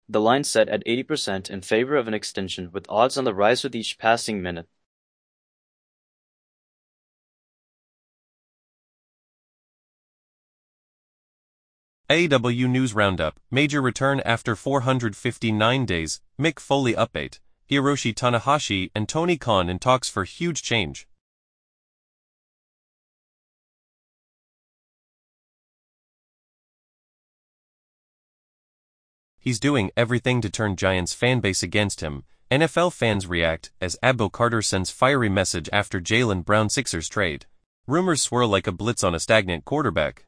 The line set at 80% in favor of an extension, with odds on the rise with each passing minute. AEW News Roundup, major return after 459 days, Mick Foley update, Hiroshi Tanahashi and Tony Khan in talks for huge change. He's doing everything to turn Giants fanbase against him. NFL fans react as Abbo Carter sends fiery message after Jaylen Brown Sixers trade. Rumors swirl like a blitz on a stagnant quarterback.